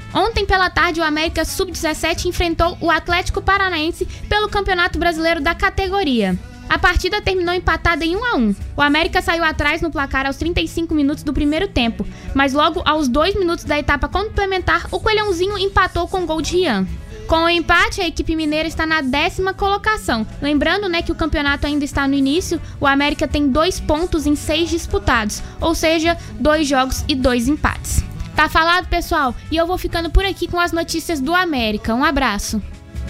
Ontem pela tarde, o América Sub-17 enfrentou o Atlético Paranaense pelo Campeonato Brasileiro da categoria. A partida terminou empatada em 1-1. O América saiu atrás no placar aos 35 minutos do primeiro tempo, mas logo aos 2 minutos da etapa complementar, o Coelhãozinho empatou com gol de Rian. Com o empate, a equipe mineira está na 10ª colocação. Lembrando, que o campeonato ainda está no início, o América tem 2 pontos em 6 disputados, ou seja, 2 jogos e 2 empates. Tá falado, pessoal? E eu vou ficando por aqui com as notícias do América. Um abraço.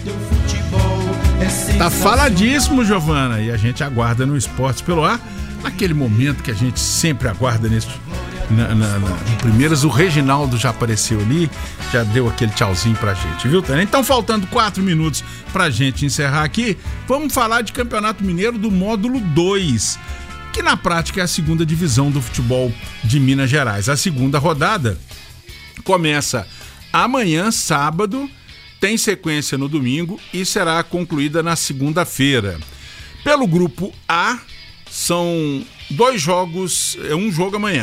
Tá faladíssimo, Giovana. E a gente aguarda no Esportes pelo Ar, naquele momento que a gente sempre aguarda no Primeiras. O Reginaldo já apareceu ali, já deu aquele tchauzinho pra gente, viu, Tânia? Então, faltando 4 minutos pra gente encerrar aqui, vamos falar de Campeonato Mineiro do módulo 2, que na prática é a 2ª divisão do futebol de Minas Gerais. A 2ª rodada começa amanhã, sábado, tem sequência no domingo e será concluída na segunda-feira. Pelo grupo A, são 2 jogos, um jogo amanhã.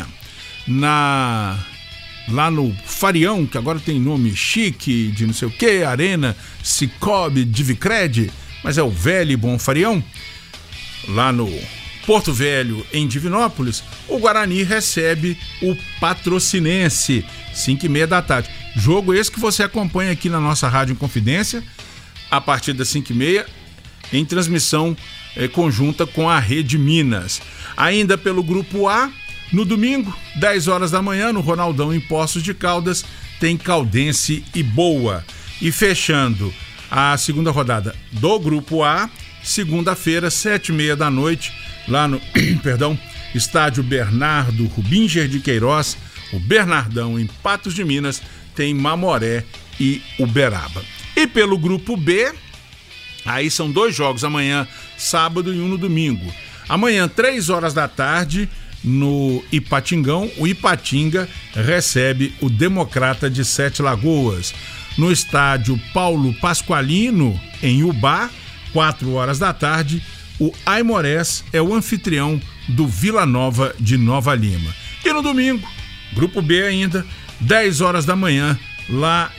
Lá no Farião, que agora tem nome chique, de não sei o que, Arena Cicobi Divicred, mas é o velho e bom Farião. Lá no Porto Velho, em Divinópolis, o Guarani recebe o Patrocinense, 5h30 da tarde. Jogo esse que você acompanha aqui na nossa Rádio Inconfidência, a partir das 5h30, em transmissão conjunta com a Rede Minas. Ainda pelo Grupo A, no domingo, 10 horas da manhã, no Ronaldão, em Poços de Caldas, tem Caldense e Boa. E fechando a 2ª rodada do Grupo A, segunda-feira, 7h30 da noite, lá no Estádio Bernardo Rubinger de Queiroz, o Bernardão, em Patos de Minas, tem Mamoré e Uberaba. E pelo Grupo B, aí são 2 jogos, amanhã, sábado, e um no domingo. Amanhã, 3 horas da tarde, no Ipatingão, o Ipatinga recebe o Democrata de Sete Lagoas. No estádio Paulo Pasqualino, em Ubá, 4 horas da tarde, o Aimorés é o anfitrião do Vila Nova de Nova Lima. E no domingo, Grupo B ainda, 10 horas da manhã, lá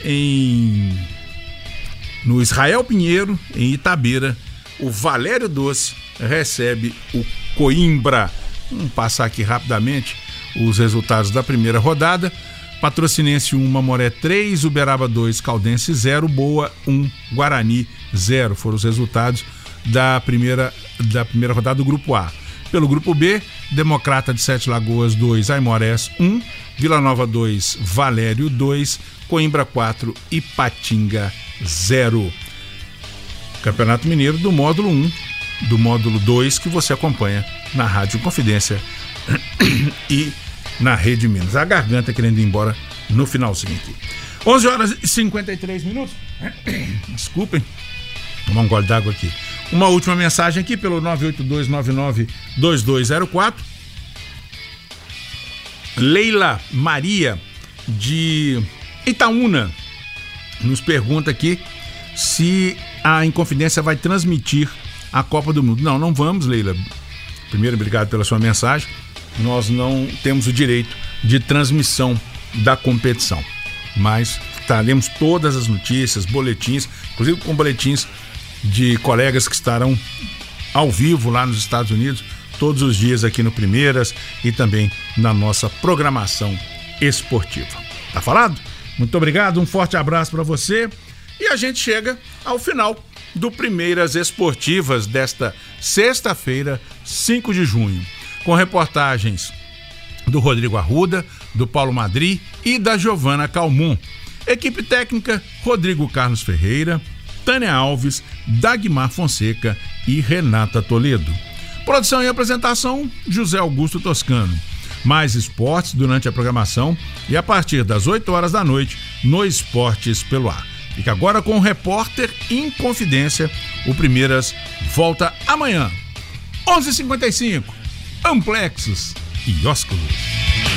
no Israel Pinheiro, em Itabeira, o Valério Doce recebe o Coimbra. Vamos passar aqui rapidamente os resultados da primeira rodada. Patrocinense 1, Mamoré 3, Uberaba 2, Caldense 0, Boa 1, Guarani 0. Foram os resultados da primeira rodada do Grupo A. Pelo Grupo B, Democrata de Sete Lagoas 2, Aimorés 1, Vila Nova 2, Valério 2, Coimbra 4, Ipatinga 0. Campeonato Mineiro do módulo 1, do módulo 2, que você acompanha na Rádio Confidência e na Rede Minas. A garganta querendo ir embora no finalzinho aqui. 11 horas e 53 minutos. Desculpem, tomar um gole d'água aqui. Uma última mensagem aqui pelo 982992204. Leila Maria de Itaúna nos pergunta aqui se a Inconfidência vai transmitir a Copa do Mundo. Não vamos, Leila. Primeiro, obrigado pela sua mensagem. Nós não temos o direito de transmissão da competição, mas traremos todas as notícias, boletins, inclusive com boletins de colegas que estarão ao vivo lá nos Estados Unidos, todos os dias aqui no Primeiras e também na nossa programação esportiva. Tá falado? Muito obrigado, um forte abraço para você e a gente chega ao final do Primeiras Esportivas desta sexta-feira, 5 de junho, com reportagens do Rodrigo Arruda, do Paulo Madri e da Giovana Calmon. Equipe técnica, Rodrigo Carlos Ferreira, Tânia Alves, Dagmar Fonseca e Renata Toledo. Produção e apresentação, José Augusto Toscano. Mais esportes durante a programação e a partir das 8 horas da noite no Esportes pelo Ar. Fica agora com o Repórter Inconfidência. O Primeiras volta amanhã, 11h55, Amplexos e Ósculos.